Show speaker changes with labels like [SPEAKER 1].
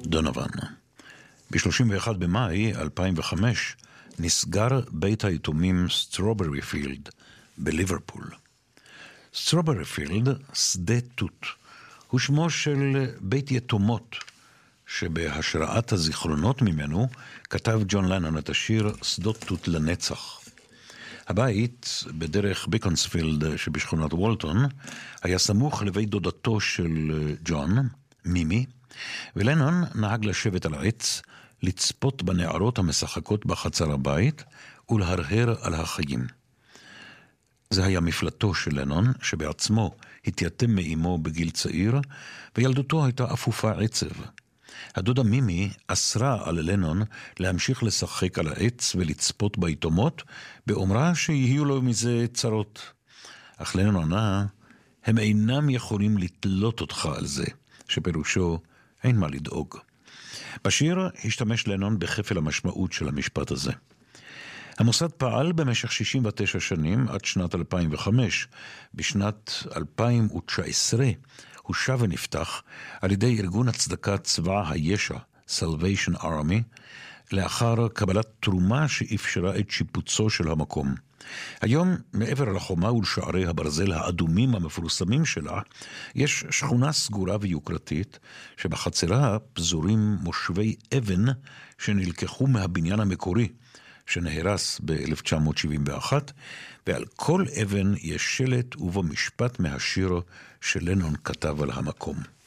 [SPEAKER 1] דונובן. ב-31 במאי 2005 נסגר בית היתומים סטרוברי פילד בליברפול. סטרוברי פילד, שדה תות, הוא שמו של בית יתומות, שבהשראת הזיכרונות ממנו כתב ג'ון לנון את השיר שדות תות לנצח. הבית בדרך ביקונספילד שבשכונת וולטון היה סמוך לבית דודתו של ג'ון, מימי, ולנון נהג לשבת על העץ, לצפות בנערות המשחקות בחצר הבית ולהרהר על החיים. זה היה מפלטו של לנון, שבעצמו התייתם מאמו בגיל צעיר, וילדותו הייתה אפופה עצב. הדודה מימי אסרה על לנון להמשיך לשחק על העץ ולצפות ביתומות, באומרה שיהיו לו מזה צרות. אך לנון ענה, הם אינם יכולים לתלות אותך על זה, שפירושו אין מה לדאוג. בשיר השתמש לנון בחפל המשמעות של המשפט הזה. המוסד פעל במשך 69 שנים עד שנת 2005. בשנת 2019 הוא שב ונפתח על ידי ארגון הצדקת צבא הישע, Salvation Army, לאחר קבלת תרומה שאפשרה את שיפוצו של המקום. היום, מעבר לחומה ולשערי הברזל האדומים המפורסמים שלה, יש שכונה סגורה ויוקרתית, שבחצרה פזורים מושבי אבן שנלקחו מהבניין המקורי, שנהרס ב-1971, ועל כל אבן יש שלט ובו משפט מהשיר שלנון כתב על המקום.